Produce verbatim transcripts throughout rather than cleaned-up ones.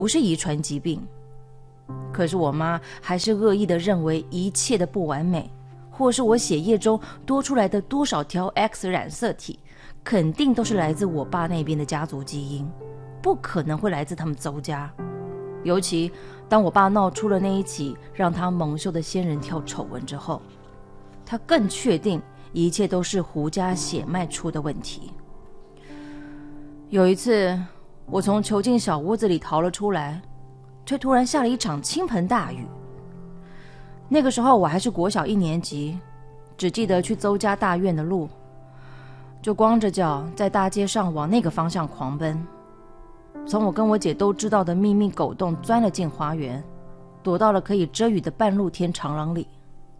不是遗传疾病。可是我妈还是恶意的认为一切的不完美，或是我血液中多出来的多少条 X 染色体，肯定都是来自我爸那边的家族基因，不可能会来自他们邹家。尤其当我爸闹出了那一起让他蒙羞的仙人跳丑闻之后，他更确定一切都是胡家血脉出的问题。有一次，我从囚禁小屋子里逃了出来，却突然下了一场倾盆大雨。那个时候我还是国小一年级，只记得去邹家大院的路，就光着脚在大街上往那个方向狂奔。从我跟我姐都知道的秘密狗洞钻了进花园，躲到了可以遮雨的半露天长廊里。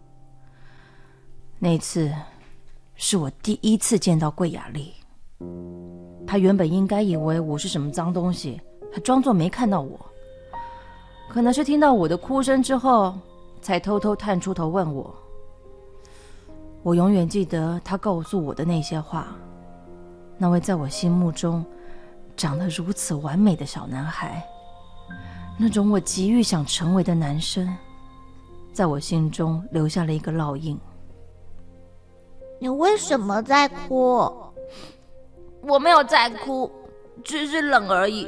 那次是我第一次见到桂雅丽，她原本应该以为我是什么脏东西，还装作没看到我。可能是听到我的哭声之后，才偷偷探出头问我。我永远记得她告诉我的那些话，那位在我心目中长得如此完美的小男孩，那种我急于想成为的男生，在我心中留下了一个烙印。 你为什么在哭？ 我没有在哭，只是冷而已。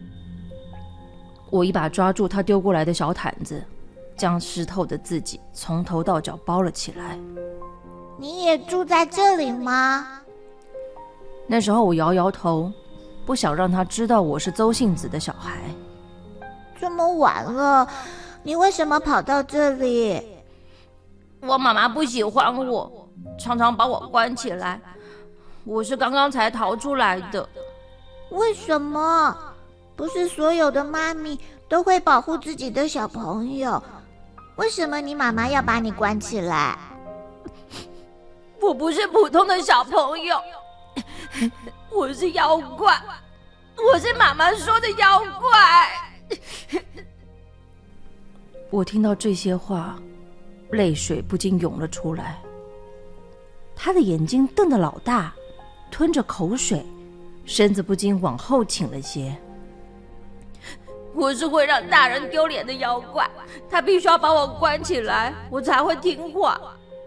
我一把抓住他丢过来的小毯子，将湿透的自己从头到脚包了起来。 你也住在这里吗？ 那时候我摇摇头，不想让他知道我是邹信子的小孩。 这么晚了，你为什么跑到这里？ 我妈妈不喜欢我，常常把我关起来。我是刚刚才逃出来的。 为什么？不是所有的妈咪都会保护自己的小朋友，为什么你妈妈要把你关起来？ 我不是普通的小朋友，我是妖怪，我是妈妈说的妖怪。我听到这些话，泪水不禁涌了出来。他的眼睛瞪得老大，吞着口水，身子不禁往后倾了些。我是会让大人丢脸的妖怪，他必须要把我关起来，我才会听话。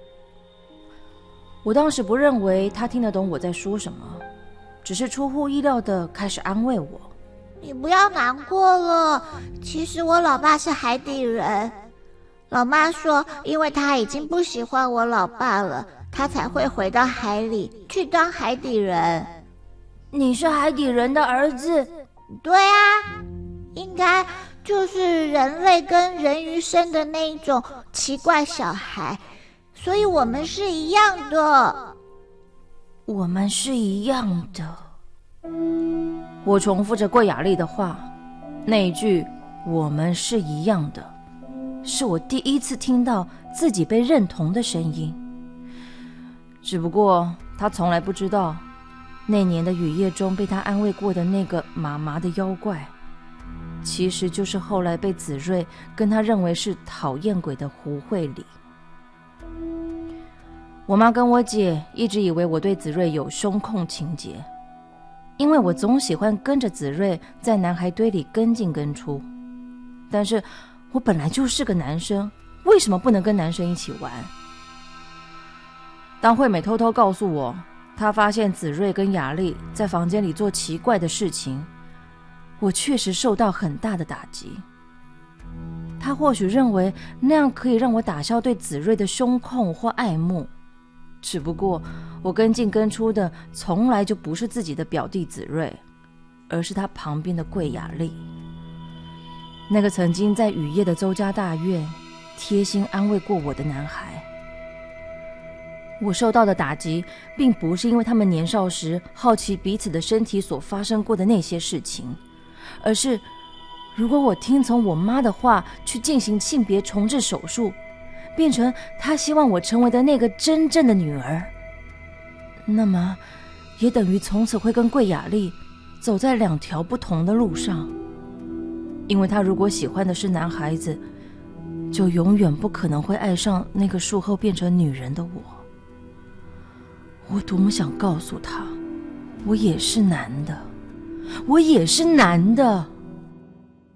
我当时不认为他听得懂我在说什么，只是出乎意料的开始安慰我。 你不要难过了，其实我老爸是海底人。老妈说，因为他已经不喜欢我老爸了，他才会回到海里去当海底人。 你是海底人的儿子？ 对啊，应该就是人类跟人鱼生的那一种奇怪小孩，所以我们是一样的。 我们是一样的。我重复着桂雅丽的话，那一句我们是一样的，是我第一次听到自己被认同的声音。只不过他从来不知道，那年的雨夜中被他安慰过的那个麻麻的妖怪，其实就是后来被子睿跟他认为是讨厌鬼的胡慧理。我妈跟我姐一直以为我对子睿有兄控情节，因为我总喜欢跟着子睿在男孩堆里跟进跟出。但是我本来就是个男生，为什么不能跟男生一起玩？当惠美偷偷告诉我她发现子睿跟雅丽在房间里做奇怪的事情，我确实受到很大的打击。她或许认为那样可以让我打消对子睿的胸控或爱慕，只不过我跟进跟出的从来就不是自己的表弟子睿，而是他旁边的桂雅丽，那个曾经在雨夜的邹家大院贴心安慰过我的男孩。我受到的打击并不是因为他们年少时好奇彼此的身体所发生过的那些事情，而是如果我听从我妈的话去进行性别重置手术，变成她希望我成为的那个真正的女儿，那么也等于从此会跟桂雅丽走在两条不同的路上。因为她如果喜欢的是男孩子，就永远不可能会爱上那个术后变成女人的我。我多么想告诉她，我也是男的，我也是男的。